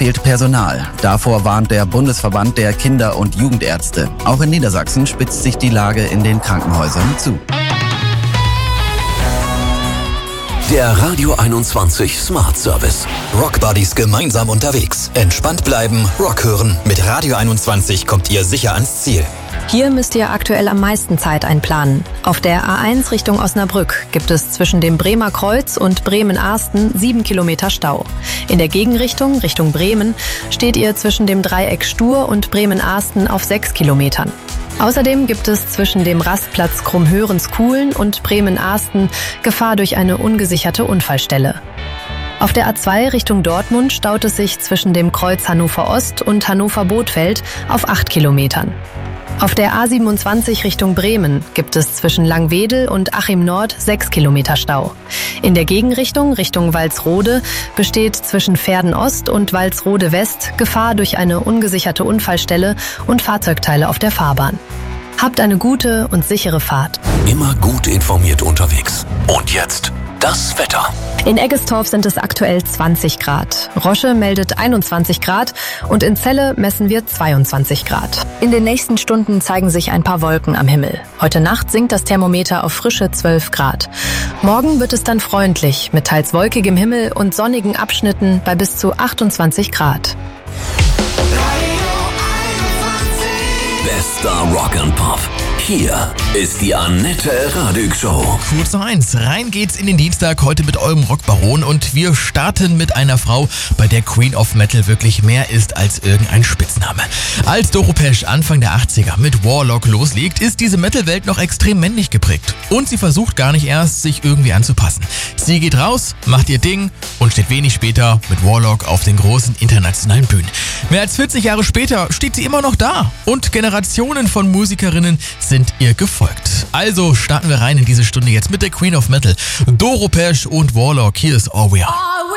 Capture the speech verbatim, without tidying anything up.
fehlt Personal. Davor warnt der Bundesverband der Kinder- und Jugendärzte. Auch in Niedersachsen spitzt sich die Lage in den Krankenhäusern zu. Der Radio einundzwanzig Smart Service. Rock Buddies gemeinsam unterwegs. Entspannt bleiben, Rock hören. Mit Radio einundzwanzig kommt ihr sicher ans Ziel. Hier müsst ihr aktuell am meisten Zeit einplanen. Auf der A eins Richtung Osnabrück gibt es zwischen dem Bremer Kreuz und Bremen-Arsten sieben Kilometer Stau. In der Gegenrichtung, Richtung Bremen, steht ihr zwischen dem Dreieck Stur und Bremen-Arsten auf sechs Kilometern. Außerdem gibt es zwischen dem Rastplatz Krummhörens-Kuhlen und Bremen-Arsten Gefahr durch eine ungesicherte Unfallstelle. Auf der A zwei Richtung Dortmund staut es sich zwischen dem Kreuz Hannover Ost und Hannover Bothfeld auf acht Kilometern. Auf der A siebenundzwanzig Richtung Bremen gibt es zwischen Langwedel und Achim Nord sechs Kilometer Stau. In der Gegenrichtung, Richtung Walsrode, besteht zwischen Verden Ost und Walsrode West Gefahr durch eine ungesicherte Unfallstelle und Fahrzeugteile auf der Fahrbahn. Habt eine gute und sichere Fahrt. Immer gut informiert unterwegs. Und jetzt das Wetter. In Eggestorf sind es aktuell zwanzig Grad. Rosche meldet einundzwanzig Grad und in Celle messen wir zweiundzwanzig Grad. In den nächsten Stunden zeigen sich ein paar Wolken am Himmel. Heute Nacht sinkt das Thermometer auf frische zwölf Grad. Morgen wird es dann freundlich mit teils wolkigem Himmel und sonnigen Abschnitten bei bis zu achtundzwanzig Grad. Bester Rock and Pop. Hier ist die Annette Radig Show. Kurz noch eins, rein geht's in den Dienstag heute mit eurem Rockbaron und wir starten mit einer Frau, bei der Queen of Metal wirklich mehr ist als irgendein Spitzname. Als Doro Pesch Anfang der achtziger mit Warlock loslegt, ist diese Metal-Welt noch extrem männlich geprägt. Und sie versucht gar nicht erst, sich irgendwie anzupassen. Sie geht raus, macht ihr Ding und steht wenig später mit Warlock auf den großen internationalen Bühnen. Mehr als vierzig Jahre später steht sie immer noch da und Generationen von Musikerinnen sind ihr gefolgt. Also starten wir rein in diese Stunde jetzt mit der Queen of Metal, Doro Pesch und Warlock. Hier ist All We Are.